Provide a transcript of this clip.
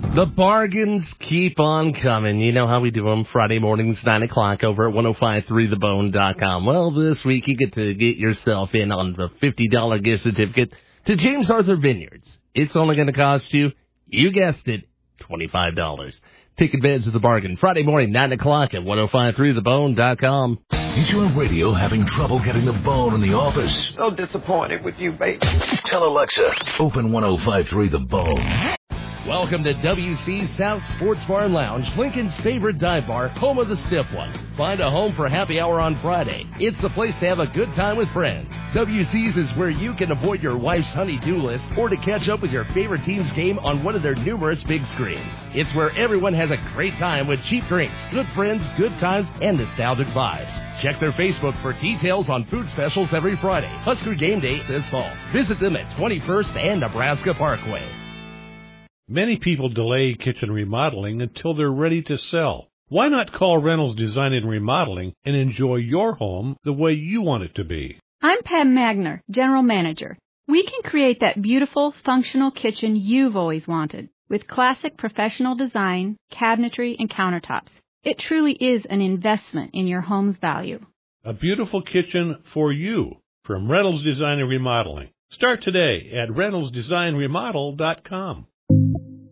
The bargains keep on coming. You know how we do them Friday mornings, 9 o'clock over at 1053thebone.com. Well, this week you get to get yourself in on the $50 gift certificate to James Arthur Vineyards. It's only going to cost you, you guessed it, $25. Take advantage of the bargain. Friday morning, 9 o'clock at 1053thebone.com. Is your radio having trouble getting the bone in the office? So disappointed with you, baby. Tell Alexa, open 1053 The Bone. Welcome to WC South Sports Bar and Lounge, Lincoln's favorite dive bar, home of the stiff one. Find a home for happy hour on Friday. It's the place to have a good time with friends. WC's is where you can avoid your wife's honey-do list or to catch up with your favorite team's game on one of their numerous big screens. It's where everyone has a great time with cheap drinks, good friends, good times, and nostalgic vibes. Check their Facebook for details on food specials every Friday. Husker Game Day this fall. Visit them at 21st and Nebraska Parkway. Many people delay kitchen remodeling until they're ready to sell. Why not call Reynolds Design and Remodeling and enjoy your home the way you want it to be? I'm Pam Magner, General Manager. We can create that beautiful, functional kitchen you've always wanted with classic professional design, cabinetry, and countertops. It truly is an investment in your home's value. A beautiful kitchen for you from Reynolds Design and Remodeling. Start today at reynoldsdesignremodel.com.